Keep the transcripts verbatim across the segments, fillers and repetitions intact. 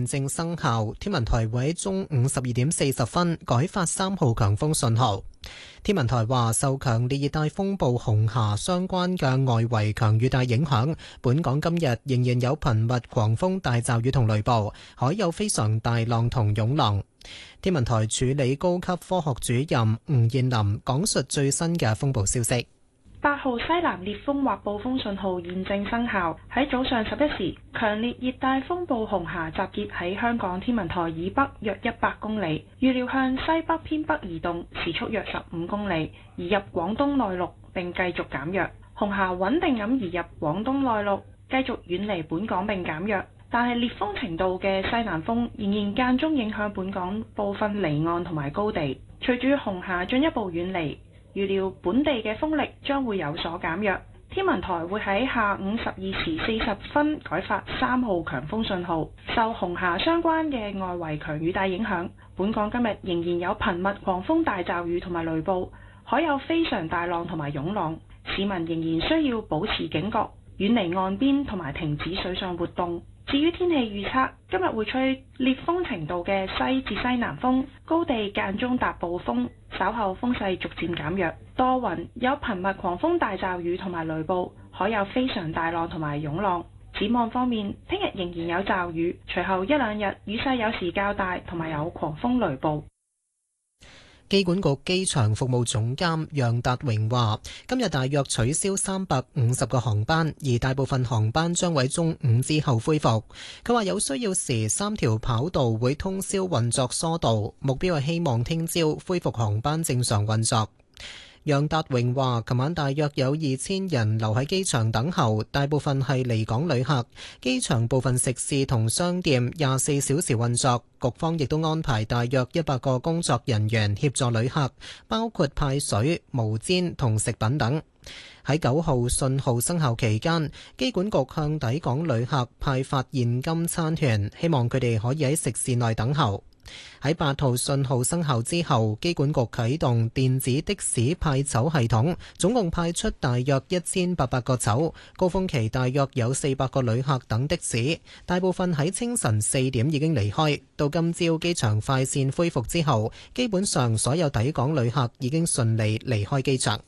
現正生效，天文台會喺中午十二點四十分改發三號強風信號。天文台話，受強烈熱帶風暴紅霞相關嘅外圍強雨帶影響，本港今日仍然有頻密狂風大驟雨同雷暴，海有非常大浪同湧浪。天文台助理高級科學主任吳燕林講述最新嘅風暴消息。 八號西南烈風或暴風信號現正生效。喺早上十一時，強烈熱帶風暴紅霞集結喺香港天文台以北約一百公里，預料向西北偏北移動，時速約十五公里，移入廣東內陸並繼續減弱。紅霞穩定咁移入廣東內陸，繼續遠離本港並減弱，但係烈風程度嘅西南風仍然間中影響本港部分離岸同埋高地。隨住紅霞進一步遠離，預料本地嘅風力將會有所減弱，天文台會喺下午十二時四十分改發三號強風信號。受紅霞相關嘅外圍強雨帶影響，本港今日仍然有頻密狂風大驟雨同埋雷暴，海有非常大浪同埋湧浪，市民仍然需要保持警覺，遠離岸邊同埋停止水上活動。至於天氣預測，今日會吹烈風程度嘅西至西南風，高地間中達暴風，稍後風勢逐漸減弱，多雲，有頻密狂風大驟雨同埋雷暴，海有非常大浪同埋湧浪。展望方面，聽日仍然有驟雨，隨後一兩日雨勢有時較大，同埋有狂風雷暴。 機管局機場服務總監楊達榮話，今日大約取消三百五十個航班，而大部分航班將喺中午之後恢復。佢話有需要時，三條跑道會通宵運作疏導，目標係希望聽朝恢復航班正常運作。楊達榮話，琴晚大約有二千人留喺機場等候，大部分係離港旅客。機場部分食肆同商店廿四小時運作，局方亦都安排大約一百個工作人員協助旅客，包括派水、毛氈同食品等。喺九號信號生效期間，機管局向抵港旅客派發現金餐券，希望佢哋可以喺食肆內等候。喺八號信號生效之後，機管局啟動電子的士派籌系統，總共派出大約一千八百個籌，高峰期大約有四百個旅客等的士，大部分喺清晨四點已經離開。到今朝機場快線恢復之後，基本上所有抵港旅客已經順利離開機場。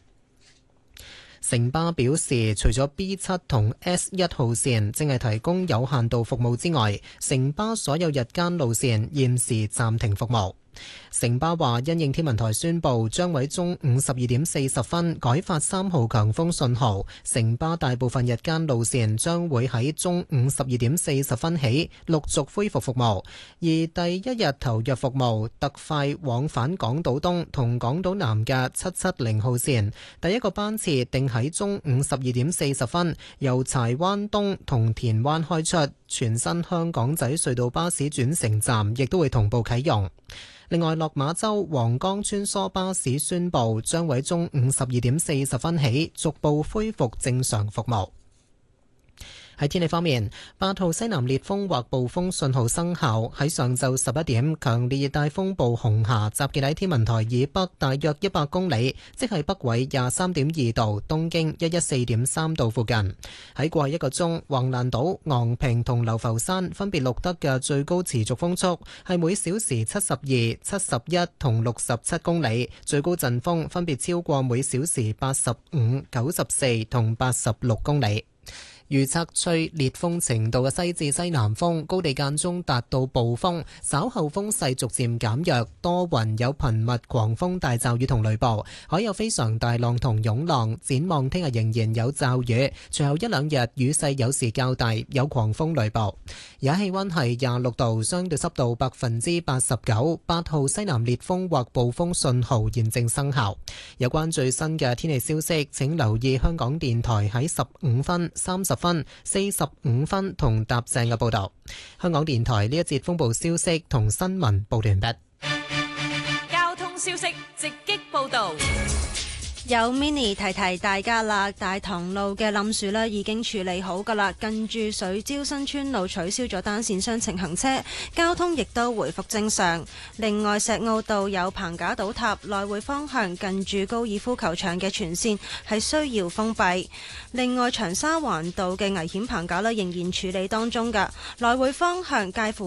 城巴表示，除咗 B 七同 S 一號線正係提供有限度服務之外，城巴所有日間路線現時暫停服務。城巴話，因應天文台宣布將喺中午十二點四十分改發三號強風信號，城巴大部分日間路線將會喺中午十二點四十分起陸續恢復服務，而第一日投入服務特快往返港島東同港島南嘅七七零號線，第一個班次定喺中午十二點四十分由柴灣東同田灣開出，全新香港仔隧道巴士轉乘站亦都會同步啟用。另外，落馬洲皇崗穿梭巴士宣布將喺中午十二點四十分起逐步恢復正常服務。喺天氣方面，八號西南烈風或暴風信號生效。喺上晝十一點，強烈熱帶風暴紅霞集結喺天文台以北大約一百公里，即係北緯廿三點二度、東經一一四點三度附近。喺過去一個鐘，橫瀾島、昂坪同流浮山分別錄得嘅最高持續風速係每小時七十二、七十一同六十七公里，最高陣風分別超過每小時八十五、九十四同八十六公里。預測吹烈風程度嘅西至西南風，高地間中達到暴風，稍後風勢逐漸減弱，多雲有頻密狂風大驟雨同雷暴，海有非常大浪同湧浪。展望聽日仍然有驟雨，隨後一兩日雨勢有時較大，有狂風雷暴。而家氣溫係廿六度，相對濕度百分之八十九，八號西南烈風或暴風信號現正生效。有關最新嘅天氣消息，請留意香港電台喺十五分、三十分、四十五分同搭正嘅報道。香港電台呢一節風暴消息同新聞報完畢。 交通消息直擊報道。 有 mini 提提大家啦，大棠路嘅冧樹呢已經處理好噶啦，近住水蕉新村路取消咗單線雙程行車，交通亦都回復正常。另外，石澳道有棚架倒塌，來回方向近住高爾夫球場嘅全線係需要封閉。另外，長沙灣道嘅危險棚架呢仍然處理當中噶，來回方向介乎